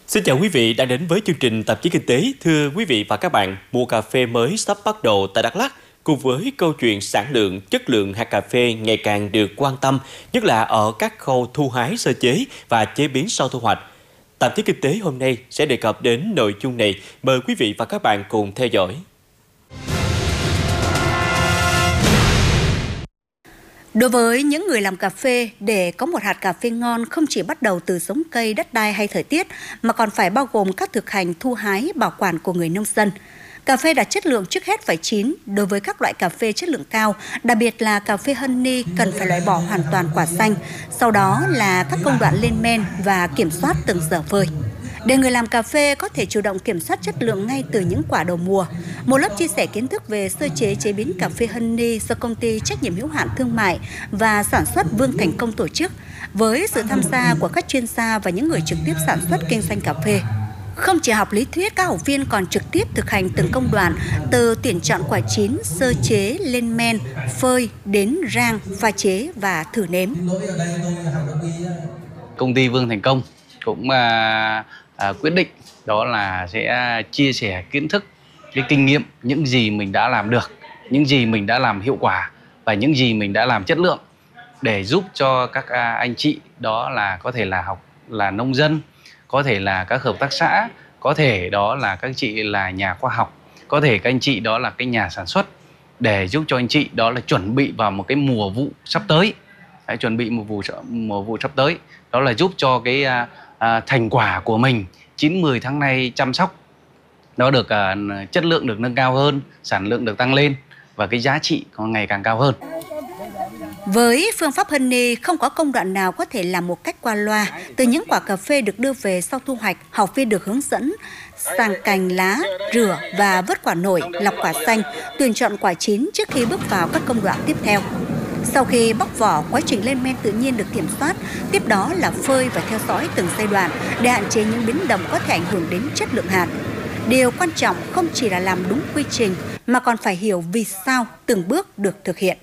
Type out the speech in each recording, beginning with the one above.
Xin chào quý vị đã đến với chương trình Tạp chí Kinh tế. Thưa quý vị và các bạn, mùa cà phê mới sắp bắt đầu tại Đắk Lắk. Cùng với câu chuyện sản lượng, chất lượng hạt cà phê ngày càng được quan tâm, nhất là ở các khâu thu hái, sơ chế và chế biến sau thu hoạch. Tạp chí Kinh tế hôm nay sẽ đề cập đến nội dung này. Mời quý vị và các bạn cùng theo dõi. Đối với những người làm cà phê, để có một hạt cà phê ngon không chỉ bắt đầu từ giống cây, đất đai hay thời tiết, mà còn phải bao gồm các thực hành thu hái, bảo quản của người nông dân. Cà phê đạt chất lượng trước hết phải chín. Đối với các loại cà phê chất lượng cao, đặc biệt là cà phê honey, cần phải loại bỏ hoàn toàn quả xanh. Sau đó là các công đoạn lên men và kiểm soát từng giờ phơi. Để người làm cà phê có thể chủ động kiểm soát chất lượng ngay từ những quả đầu mùa, một lớp chia sẻ kiến thức về sơ chế chế biến cà phê honey do công ty trách nhiệm hữu hạn thương mại và sản xuất Vương Thành Công tổ chức, với sự tham gia của các chuyên gia và những người trực tiếp sản xuất kinh doanh cà phê. Không chỉ học lý thuyết, các học viên còn trực tiếp thực hành từng công đoạn từ tuyển chọn quả chín, sơ chế, lên men, phơi đến rang, pha chế và thử nếm. Công ty Vương Thành Công cũng quyết định đó là sẽ chia sẻ kiến thức, cái kinh nghiệm, những gì mình đã làm được, những gì mình đã làm hiệu quả và những gì mình đã làm chất lượng, để giúp cho các anh chị đó là có thể là là nông dân, có thể là các hợp tác xã, có thể đó là các chị là nhà khoa học, có thể các anh chị đó là cái nhà sản xuất, để giúp cho anh chị đó là chuẩn bị vào một cái mùa vụ sắp tới. Đấy, chuẩn bị mùa vụ sắp tới, đó là giúp cho cái thành quả của mình 9-10 tháng nay chăm sóc nó được chất lượng được nâng cao hơn, sản lượng được tăng lên và cái giá trị còn ngày càng cao hơn. Với phương pháp honey, không có công đoạn nào có thể làm một cách qua loa. Từ những quả cà phê được đưa về sau thu hoạch, học viên được hướng dẫn sàng cành lá, rửa và vớt quả nổi, lọc quả xanh, tuyển chọn quả chín trước khi bước vào các công đoạn tiếp theo. Sau khi bóc vỏ, quá trình lên men tự nhiên được kiểm soát, tiếp đó là phơi và theo dõi từng giai đoạn để hạn chế những biến động có thể ảnh hưởng đến chất lượng hạt. Điều quan trọng không chỉ là làm đúng quy trình mà còn phải hiểu vì sao từng bước được thực hiện.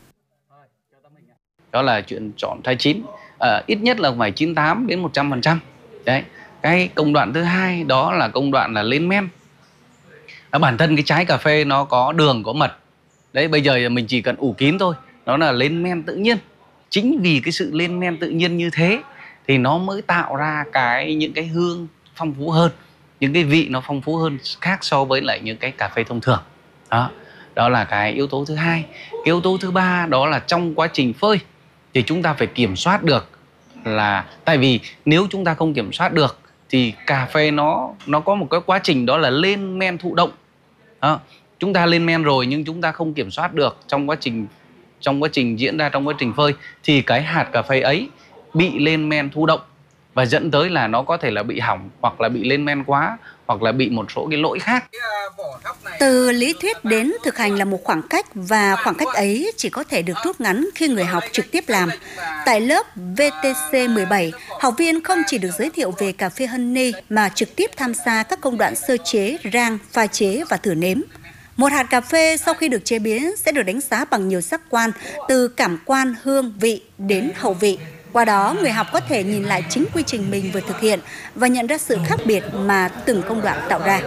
Đó là chuyện chọn thái chín, ít nhất là phải 98 đến 100%. Đấy. Cái công đoạn thứ hai đó là công đoạn là lên men. Bản thân cái trái cà phê nó có đường, có mật. Đấy, bây giờ mình chỉ cần ủ kín thôi, nó là lên men tự nhiên. Chính vì cái sự lên men tự nhiên như thế thì nó mới tạo ra những cái hương phong phú hơn, những cái vị nó phong phú hơn khác so với lại những cái cà phê thông thường. Đó là cái yếu tố thứ hai. Cái yếu tố thứ ba đó là trong quá trình phơi thì chúng ta phải kiểm soát được, là tại vì nếu chúng ta không kiểm soát được thì cà phê nó có một cái quá trình đó là lên men thụ động. Chúng ta lên men rồi nhưng chúng ta không kiểm soát được trong quá trình diễn ra, trong quá trình phơi, thì cái hạt cà phê ấy bị lên men thụ động và dẫn tới là nó có thể là bị hỏng, hoặc là bị lên men quá, hoặc là bị một số cái lỗi khác. Từ lý thuyết đến thực hành là một khoảng cách, và khoảng cách ấy chỉ có thể được rút ngắn khi người học trực tiếp làm. Tại lớp VTC 17, học viên không chỉ được giới thiệu về cà phê honey mà trực tiếp tham gia các công đoạn sơ chế, rang, pha chế và thử nếm. Một hạt cà phê sau khi được chế biến sẽ được đánh giá bằng nhiều giác quan, từ cảm quan, hương, vị đến hậu vị. Qua đó, người học có thể nhìn lại chính quy trình mình vừa thực hiện và nhận ra sự khác biệt mà từng công đoạn tạo ra.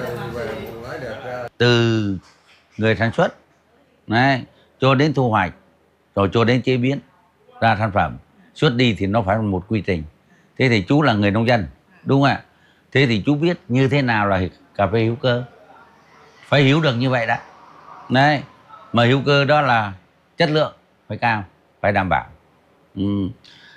Từ người sản xuất cho đến thu hoạch, rồi cho đến chế biến ra sản phẩm, xuất đi thì nó phải là một quy trình. Thế thì chú là người nông dân, đúng không ạ? Thế thì chú biết như thế nào là cà phê hữu cơ, phải hiểu được như vậy đó. Đấy, mà hữu cơ đó là chất lượng phải cao, phải đảm bảo.